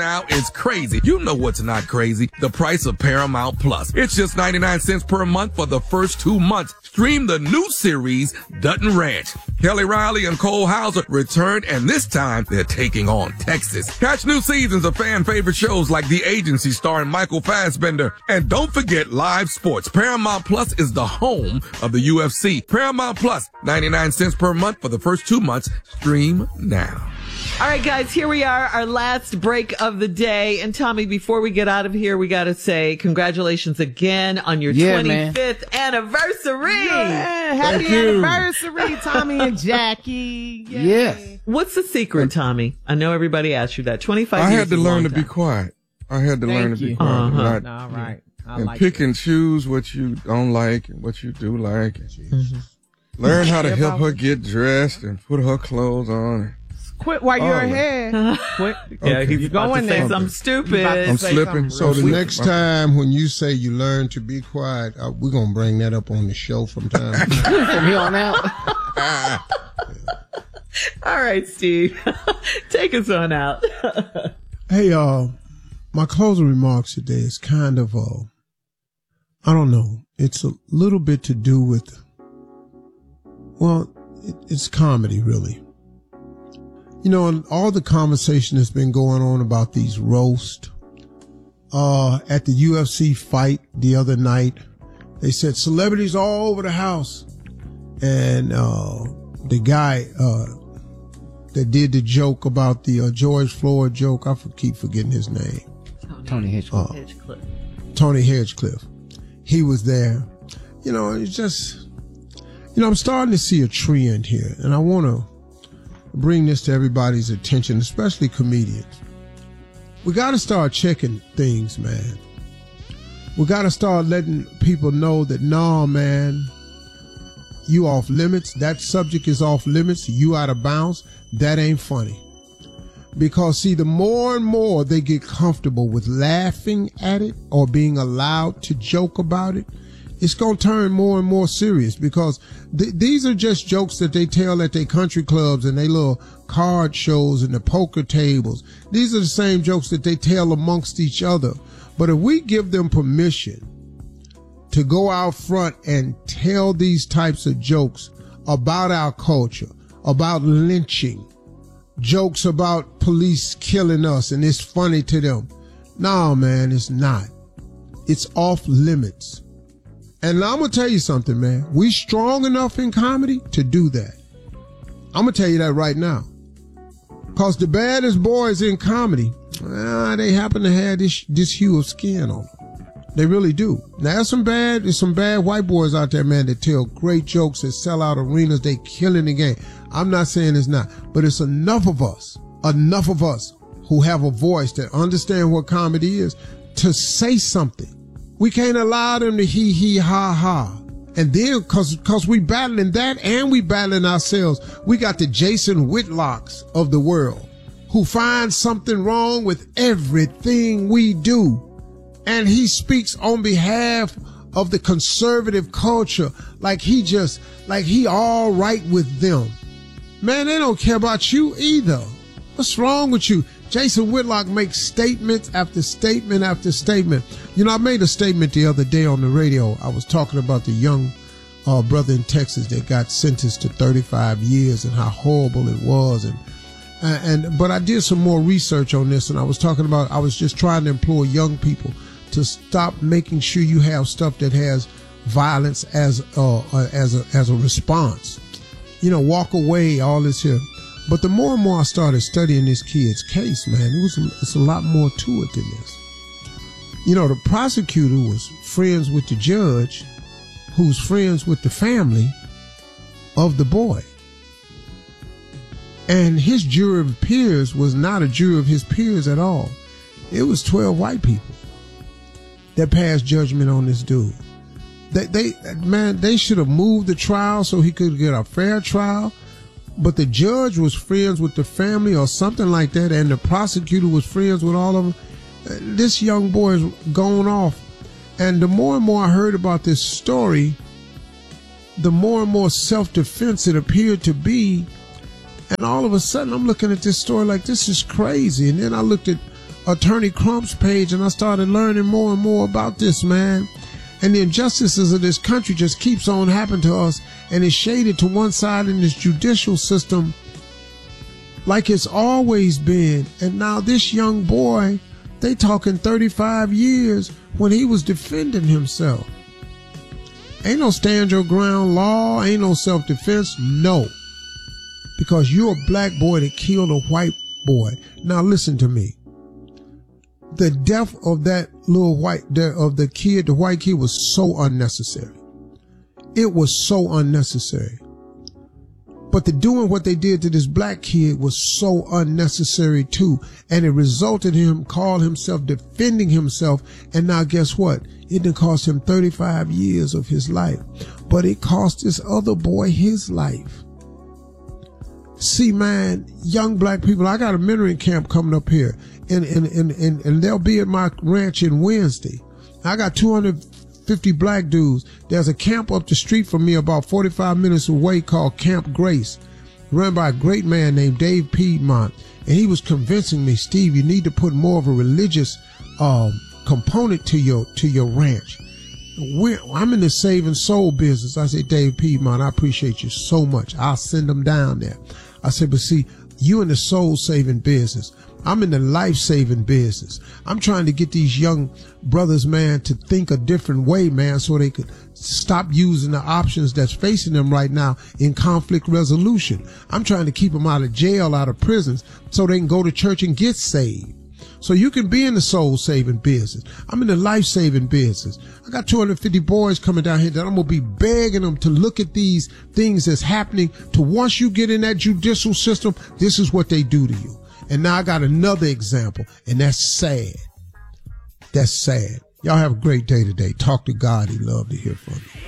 now is crazy. You know what's not crazy? The price of Paramount Plus. It's just 99 cents per month for the first 2 months. Stream the new series, Dutton Ranch. Kelly Riley and Cole Hauser returned, and this time they're taking on Texas. Catch new seasons of fan-favorite shows like The Agency starring Michael Fassbender. And don't forget live sports. Paramount Plus is the home of the UFC. Paramount Plus, 99 cents per month for the first 2 months. Stream now. All right, guys, here we are, our last break of the day. And Tommy, before we get out of here, we got to say congratulations again on your 25th anniversary. Yeah, happy anniversary, Tommy and Jackie. Yay. Yes. What's the secret, Tommy? I know everybody asked you that. 25 years. I had to learn to be quiet. I had to learn to be quiet. All right. And pick and choose what you don't like and what you do like. Learn how to help her get dressed and put her clothes on. Quit while you're ahead. Quit. Yeah, he's going to say something stupid. I'm slipping. So the next time when you say you learn to be quiet, we're going to bring that up on the show from time to time. From here on out. All right, Steve. Take us on out. Hey, my closing remarks today is kind of, I don't know. It's a little bit to do with, it's comedy, really. You know, all the conversation that's been going on about these roasts, at the UFC fight the other night, they said celebrities all over the house. And, the guy, that did the joke about the, George Floyd joke, I keep forgetting his name. Tony Hinchcliffe. Tony Hinchcliffe. He was there. You know, it's just, I'm starting to see a trend here, and I want to bring this to everybody's attention, especially comedians. We got to start checking things, man. We got to start letting people know that, nah, man, you off limits. That subject is off limits. You out of bounds. That ain't funny. Because, see, the more and more they get comfortable with laughing at it or being allowed to joke about it, it's going to turn more and more serious, because these are just jokes that they tell at their country clubs and their little card shows and the poker tables. These are the same jokes that they tell amongst each other. But if we give them permission to go out front and tell these types of jokes about our culture, about lynching, jokes about police killing us, and it's funny to them. No, man, it's not. It's off limits. And I'm going to tell you something, man. We strong enough in comedy to do that. I'm going to tell you that right now. Because the baddest boys in comedy, they happen to have this hue of skin on them. They really do. Now, there's some bad white boys out there, man, that tell great jokes, that sell out arenas, they killing the game. I'm not saying it's not, but it's enough of us who have a voice that understand what comedy is to say something. We can't allow them to hee ha ha. And then, cause we battling that and we battling ourselves. We got the Jason Whitlocks of the world who find something wrong with everything we do. And he speaks on behalf of the conservative culture like he all right with them. Man, they don't care about you either. What's wrong with you? Jason Whitlock makes statements after statement after statement. You know, I made a statement the other day on the radio. I was talking about the young brother in Texas that got sentenced to 35 years and how horrible it was. But I did some more research on this, and I was just trying to implore young people to stop making sure you have stuff that has violence as a response. You know, walk away, all this here. But the more and more I started studying this kid's case, man, it's a lot more to it than this. You know, the prosecutor was friends with the judge, who's friends with the family of the boy. And his jury of peers was not a jury of his peers at all. It was 12 white people that passed judgment on this dude. They should have moved the trial so he could get a fair trial. But the judge was friends with the family or something like that, and the prosecutor was friends with all of them. This young boy is going off. And the more and more I heard about this story, the more and more self-defense it appeared to be. And all of a sudden, I'm looking at this story like, this is crazy. And then I looked at Attorney Crump's page, and I started learning more and more about this, man. And the injustices of this country just keeps on happening to us, and it's shaded to one side in this judicial system like it's always been. And now this young boy, they talking 35 years when he was defending himself. Ain't no stand your ground law, ain't no self-defense, no. Because you're a black boy that killed a white boy. Now listen to me. The death of that little the white kid was so unnecessary. It was so unnecessary. But the doing what they did to this black kid was so unnecessary too. And it resulted in him calling himself defending himself. And now guess what? It didn't cost him 35 years of his life, but it cost this other boy his life. See, man, young black people, I got a mentoring camp coming up here, and they'll be at my ranch in Wednesday. I got 250 black dudes. There's a camp up the street from me about 45 minutes away called Camp Grace, run by a great man named Dave Piedmont. And he was convincing me, Steve, you need to put more of a religious component to your ranch. I'm in the saving soul business. I said, Dave Piedmont, I appreciate you so much. I'll send them down there. I said, but see, you in the soul saving business. I'm in the life saving business. I'm trying to get these young brothers, man, to think a different way, man, so they could stop using the options that's facing them right now in conflict resolution. I'm trying to keep them out of jail, out of prisons, so they can go to church and get saved. So you can be in the soul saving business. I'm in the life saving business. I got 250 boys coming down here that I'm going to be begging them to look at these things that's happening to once you get in that judicial system, this is what they do to you. And now I got another example, and that's sad. That's sad. Y'all have a great day today. Talk to God. He'd love to hear from you.